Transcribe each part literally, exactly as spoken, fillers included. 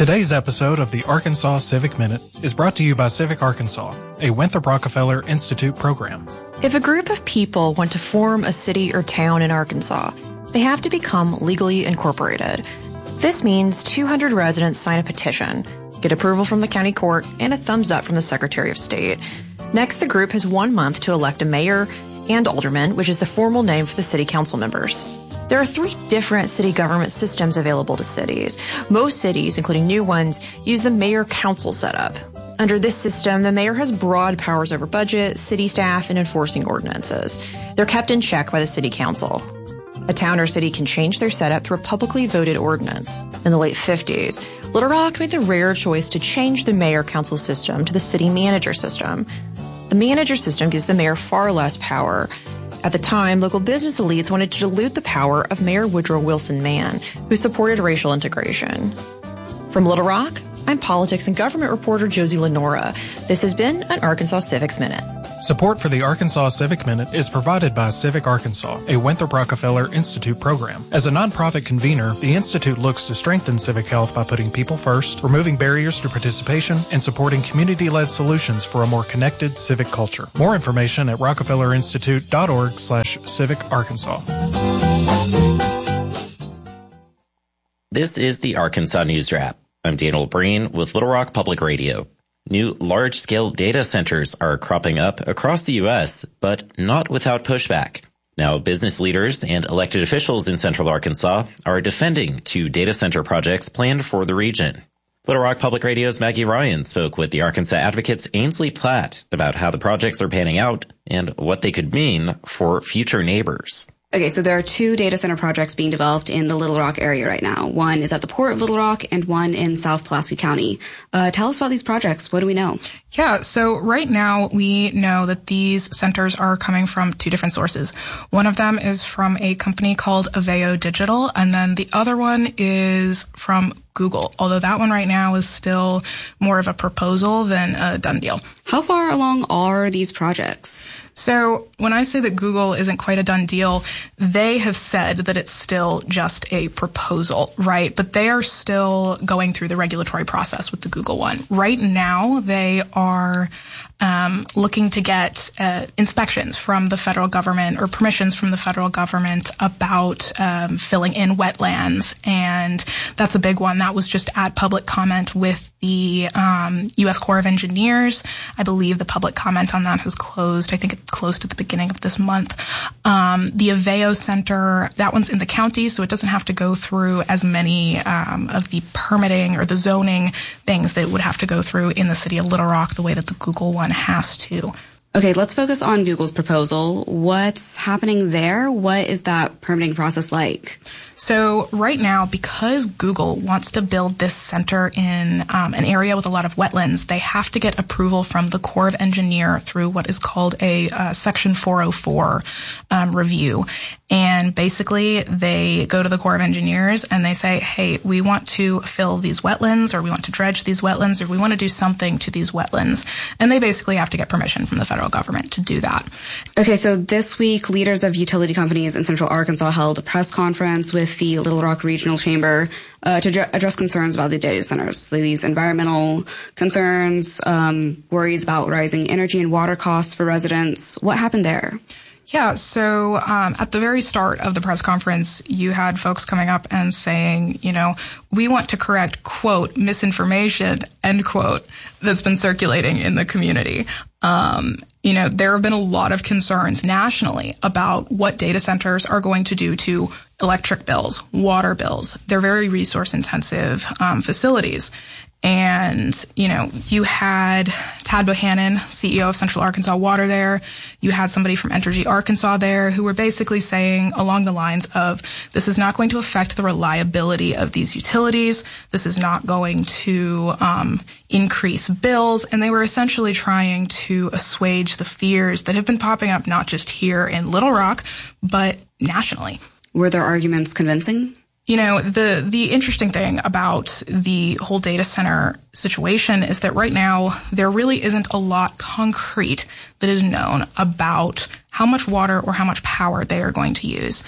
Today's episode of the Arkansas Civic Minute is brought to you by Civic Arkansas, a Winthrop Rockefeller Institute program. If a group of people want to form a city or town in Arkansas, they have to become legally incorporated. This means two hundred residents sign a petition, get approval from the county court, and a thumbs up from the Secretary of State. Next, the group has one month to elect a mayor and alderman, which is the formal name for the city council members. There are three different city government systems available to cities. Most cities, including new ones, use the mayor-council setup. Under this system, the mayor has broad powers over budget, city staff, and enforcing ordinances. They're kept in check by the city council. A town or city can change their setup through a publicly voted ordinance. In the late fifties, Little Rock made the rare choice to change the mayor-council system to the city manager system. The manager system gives the mayor far less power. At the time, local business elites wanted to dilute the power of Mayor Woodrow Wilson Mann, who supported racial integration. From Little Rock, I'm politics and government reporter Josie Lenora. This has been an Arkansas Civics Minute. Support for the Arkansas Civic Minute is provided by Civic Arkansas, a Winthrop Rockefeller Institute program. As a nonprofit convener, the Institute looks to strengthen civic health by putting people first, removing barriers to participation, and supporting community-led solutions for a more connected civic culture. More information at rockefellerinstitute.org slash civic Arkansas. This is the Arkansas News Wrap. I'm Daniel Breen with Little Rock Public Radio. New large-scale data centers are cropping up across the U S, but not without pushback. Now, business leaders and elected officials in Central Arkansas are defending two data center projects planned for the region. Little Rock Public Radio's Maggie Ryan spoke with the Arkansas Advocate's Ainsley Platt about how the projects are panning out and what they could mean for future neighbors. Okay, so there are two data center projects being developed in the Little Rock area right now. One is at the Port of Little Rock and one in South Pulaski County. Uh, tell us about these projects. What do we know? Yeah, so right now we know that these centers are coming from two different sources. One of them is from a company called Aveo Digital, and then the other one is from Google, although that one right now is still more of a proposal than a done deal. How far along are these projects? So when I say that Google isn't quite a done deal, they have said that it's still just a proposal, right? But they are still going through the regulatory process with the Google one. Right now, they are um, looking to get uh, inspections from the federal government or permissions from the federal government about um, filling in wetlands, and that's a big one. That was just at public comment with the um, U S Corps of Engineers. I believe the public comment on that has closed. I think it closed at the beginning of this month. Um, the Aveo Center, that one's in the county, so it doesn't have to go through as many um, of the permitting or the zoning things that it would have to go through in the city of Little Rock the way that the Google one has to. Okay, let's focus on Google's proposal. What's happening there? What is that permitting process like? So right now, because Google wants to build this center in um, an area with a lot of wetlands, they have to get approval from the Corps of Engineer through what is called a uh, Section four oh four um, review. And basically, they go to the Corps of Engineers and they say, hey, we want to fill these wetlands, or we want to dredge these wetlands, or we want to do something to these wetlands. And they basically have to get permission from the federal government to do that. Okay, so this week, leaders of utility companies in Central Arkansas held a press conference with the Little Rock Regional Chamber uh, to dr- address concerns about the data centers, these environmental concerns, um, worries about rising energy and water costs for residents. What happened there? Yeah, so um, at the very start of the press conference, you had folks coming up and saying, you know, we want to correct, quote, misinformation, end quote, that's been circulating in the community. Um, you know, there have been a lot of concerns nationally about what data centers are going to do to electric bills, water bills. They're very resource-intensive um, facilities. And, you know, you had Tad Bohannon, C E O of Central Arkansas Water there. You had somebody from Entergy Arkansas there who were basically saying along the lines of, this is not going to affect the reliability of these utilities. This is not going to um, increase bills. And they were essentially trying to assuage the fears that have been popping up not just here in Little Rock, but nationally. Were their arguments convincing? You know, the, the interesting thing about the whole data center situation is that right now there really isn't a lot concrete that is known about how much water or how much power they are going to use.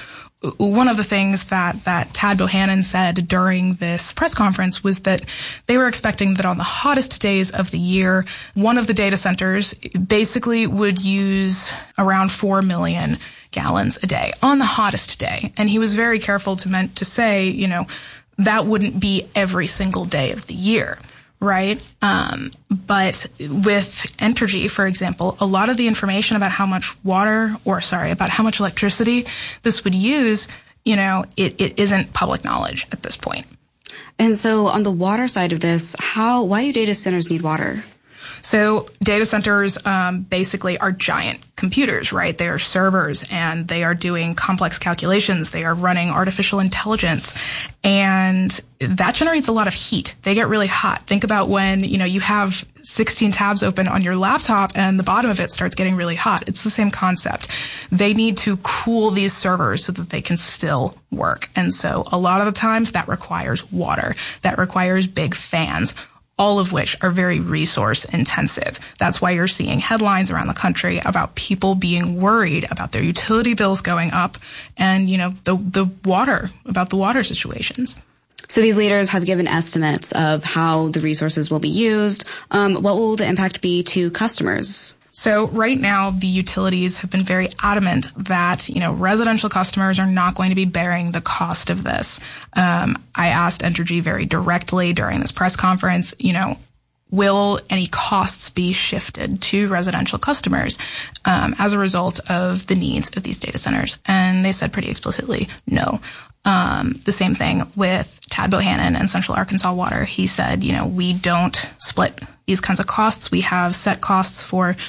one of the things that, that Tad Bohannon said during this press conference was that they were expecting that on the hottest days of the year, one of the data centers basically would use around four million gallons a day on the hottest day. And he was very careful to meant to say, you know, that wouldn't be every single day of the year. Right. Um, but with Entergy, for example, a lot of the information about how much water or sorry, about how much electricity this would use, you know, it, it isn't public knowledge at this point. And so on the water side of this, how, why do data centers need water? So data centers um, basically are giant computers, right? They are servers and they are doing complex calculations. They are running artificial intelligence, and that generates a lot of heat. They get really hot. Think about when, you know, you have sixteen tabs open on your laptop and the bottom of it starts getting really hot. It's the same concept. They need to cool these servers so that they can still work. And so a lot of the times that requires water. That requires big fans, all of which are very resource intensive. That's why you're seeing headlines around the country about people being worried about their utility bills going up and, you know, the, the water, about the water situations. So these leaders have given estimates of how the resources will be used. Um, what will the impact be to customers? So right now, the utilities have been very adamant that, you know, residential customers are not going to be bearing the cost of this. Um, I asked Entergy very directly during this press conference, you know, will any costs be shifted to residential customers um, as a result of the needs of these data centers? And they said pretty explicitly, no. Um, the same thing with Tad Bohannon and Central Arkansas Water. He said, you know, we don't split these kinds of costs. We have set costs for